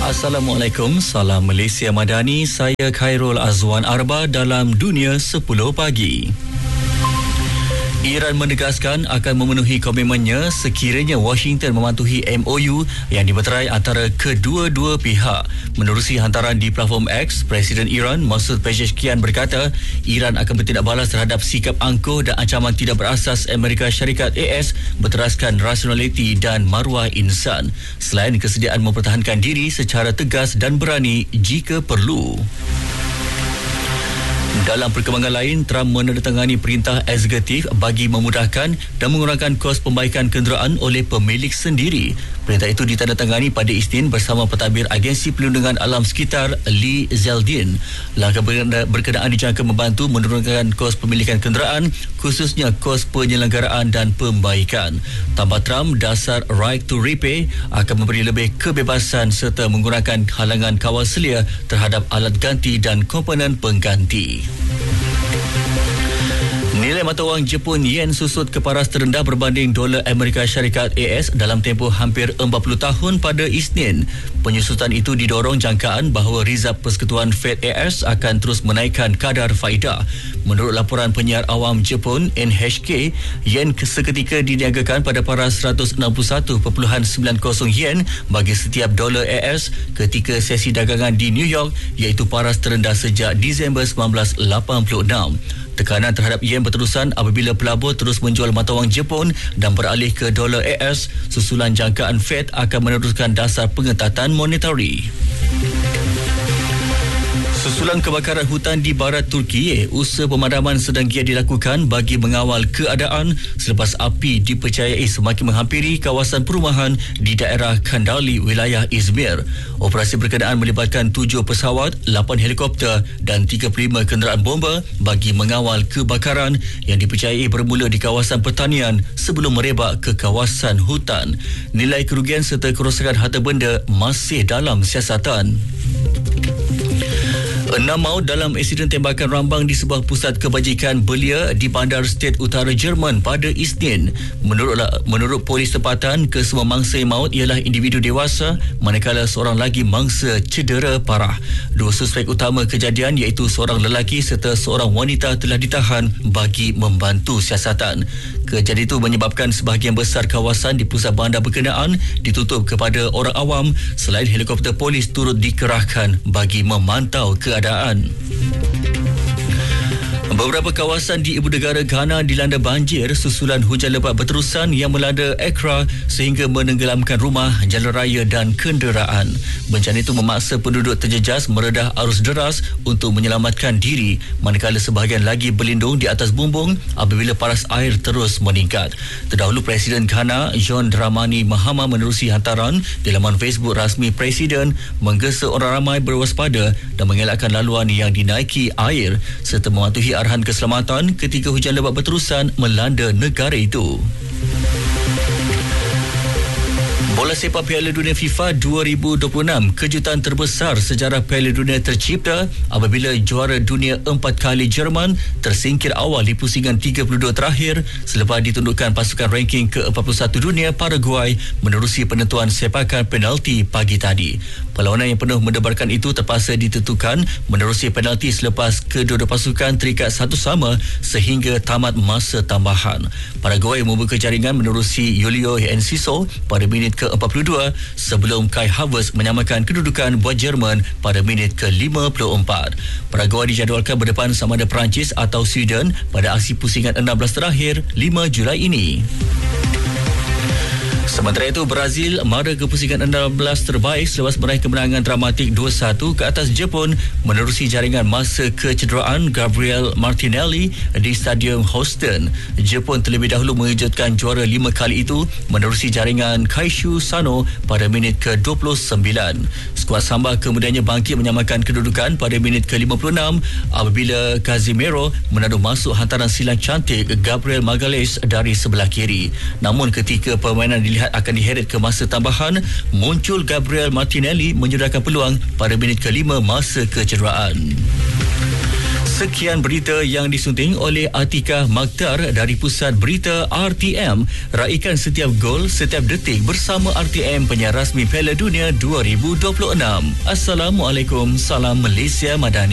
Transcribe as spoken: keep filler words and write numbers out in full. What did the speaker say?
Assalamualaikum, salam Malaysia Madani. Saya Khairul Azwan Arba dalam Dunia sepuluh Pagi. Iran menegaskan akan memenuhi komitmennya sekiranya Washington mematuhi M O U yang dimeterai antara kedua-dua pihak. Menerusi hantaran di platform X, Presiden Iran Masoud Pezeshkian berkata Iran akan bertindak balas terhadap sikap angkuh dan ancaman tidak berasas Amerika Syarikat A S berteraskan rasionaliti dan maruah insan, selain kesediaan mempertahankan diri secara tegas dan berani jika perlu. Dalam perkembangan lain, Trump menandatangani perintah eksekutif bagi memudahkan dan mengurangkan kos pembaikan kenderaan oleh pemilik sendiri. Perintah itu ditandatangani pada Isnin bersama pentadbir Agensi Perlindungan Alam Sekitar Lee Zeldin. Langkah berkenaan dijangka membantu menurunkan kos pemilikan kenderaan, khususnya kos penyelenggaraan dan pembaikan. Tambah Trump, dasar right to repay akan memberi lebih kebebasan serta menggunakan halangan kawal selia terhadap alat ganti dan komponen pengganti. Nilai mata wang Jepun yen susut ke paras terendah berbanding dolar Amerika Syarikat A S dalam tempoh hampir empat puluh tahun pada Isnin. Penyusutan itu didorong jangkaan bahawa Rizab Persekutuan Fed A S akan terus menaikkan kadar faedah. Menurut laporan penyiar awam Jepun N H K, yen seketika diniagakan pada paras seratus enam puluh satu perpuluhan sembilan kosong yen bagi setiap dolar A S ketika sesi dagangan di New York, iaitu paras terendah sejak Disember sembilan belas lapan puluh enam. Tekanan terhadap yen berterusan apabila pelabur terus menjual mata wang Jepun dan beralih ke dolar A S susulan jangkaan Fed akan meneruskan dasar pengetatan monetari. Susulan kebakaran hutan di barat Turki, usaha pemadaman sedang giat dilakukan bagi mengawal keadaan selepas api dipercayai semakin menghampiri kawasan perumahan di daerah Kandali, wilayah Izmir. Operasi berkenaan melibatkan tujuh pesawat, lapan helikopter dan tiga puluh lima kenderaan bomba bagi mengawal kebakaran yang dipercayai bermula di kawasan pertanian sebelum merebak ke kawasan hutan. Nilai kerugian serta kerosakan harta benda masih dalam siasatan. Enam maut dalam insiden tembakan rambang di sebuah pusat kebajikan belia di bandar State Utara Jerman pada Isnin. Menurut menurut polis tempatan, kesemua mangsa yang maut ialah individu dewasa, manakala seorang lagi mangsa cedera parah. Dua suspek utama kejadian iaitu seorang lelaki serta seorang wanita telah ditahan bagi membantu siasatan. Kejadian itu menyebabkan sebahagian besar kawasan di pusat bandar berkenaan ditutup kepada orang awam, selain helikopter polis turut dikerahkan bagi memantau keadaan. Beberapa kawasan di ibu negara Ghana dilanda banjir susulan hujan lebat berterusan yang melanda Accra sehingga menenggelamkan rumah, jalan raya dan kenderaan. Bencana itu memaksa penduduk terjejas meredah arus deras untuk menyelamatkan diri, manakala sebahagian lagi berlindung di atas bumbung apabila paras air terus meningkat. Terdahulu Presiden Ghana John Dramani Mahama menerusi hantaran di laman Facebook rasmi Presiden menggesa orang ramai berwaspada dan mengelakkan laluan yang dinaiki air serta mematuhi arahan keselamatan ketika hujan lebat berterusan melanda negara itu. Bola sepak Piala Dunia FIFA dua ribu dua puluh enam, kejutan terbesar sejarah Piala Dunia tercipta apabila juara dunia empat kali Jerman tersingkir awal di pusingan tiga puluh dua terakhir selepas ditundukkan pasukan ranking ke empat puluh satu dunia Paraguay menerusi penentuan sepakan penalti pagi tadi. Perlawanan yang penuh mendebarkan itu terpaksa ditentukan menerusi penalti selepas kedua-dua pasukan terikat satu sama sehingga tamat masa tambahan. Paraguay membuka jaringan menerusi Julio Enciso pada minit ke empat puluh dua sebelum Kai Havertz menyamakan kedudukan buat Jerman pada minit ke lima puluh empat. Paraguay dijadualkan berdepan sama ada Perancis atau Sweden pada aksi pusingan enam belas terakhir lima Julai ini. Sementara itu, Brazil mara ke pusingan enam belas terbaik selepas meraih kemenangan dramatik dua satu ke atas Jepun menerusi jaringan masa kecederaan Gabriel Martinelli di Stadium Houston. Jepun terlebih dahulu mengejutkan juara lima kali itu menerusi jaringan Kaishu Sano pada minit ke dua puluh sembilan. Skuad Samba kemudiannya bangkit menyamakan kedudukan pada minit ke lima puluh enam apabila Casemiro menadu masuk hantaran silang cantik Gabriel Magalhaes dari sebelah kiri. Namun ketika permainan dilihat akan diheret ke masa tambahan, muncul Gabriel Martinelli menyudahkan peluang pada minit kelima masa kecederaan. Sekian berita yang disunting oleh Atika Makhtar dari Pusat Berita R T M. Raikan setiap gol, setiap detik bersama R T M, penyiar rasmi Piala Dunia dua ribu dua puluh enam. Assalamualaikum, salam Malaysia Madani.